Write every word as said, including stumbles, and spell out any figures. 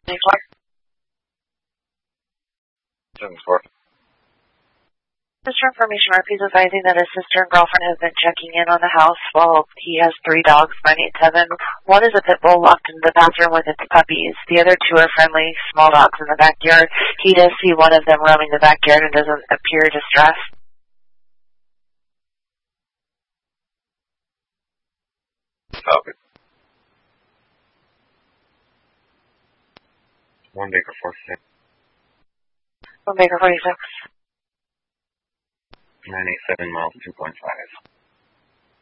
seven four. Just for information, R P's advising that his sister and girlfriend have been checking in on the house while he has three dogs, nine eight seven. One is a pit bull locked in the bathroom with its puppies. The other two are friendly, small dogs in the backyard. He does see one of them roaming the backyard and doesn't appear distressed. Copy. One Baker forty-six. One Baker forty-six. nine eight seven miles, two point five.